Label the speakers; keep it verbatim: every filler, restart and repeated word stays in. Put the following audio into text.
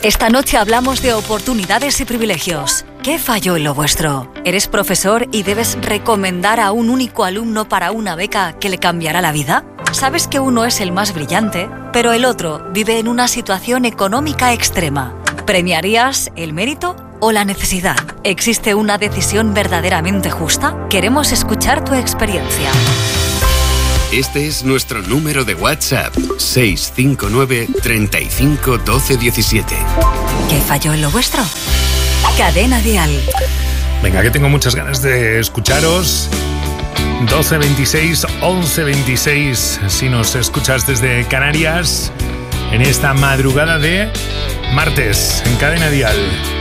Speaker 1: Esta noche hablamos de oportunidades y privilegios. ¿Qué falló en lo vuestro? ¿Eres profesor y debes recomendar a un único alumno para una beca que le cambiará la vida? ¿Sabes que uno es el más brillante, pero el otro vive en una situación económica extrema? ¿Premiarías el mérito o la necesidad? ¿Existe una decisión verdaderamente justa? Queremos escuchar tu experiencia.
Speaker 2: Este es nuestro número de WhatsApp, seis cinco nueve, treinta y cinco, doce diecisiete.
Speaker 1: ¿Qué falló en lo vuestro? Cadena Dial.
Speaker 3: Venga, que tengo muchas ganas de escucharos. doce veintiséis, once veintiséis, si nos escuchas desde Canarias, en esta madrugada de martes, en Cadena Dial.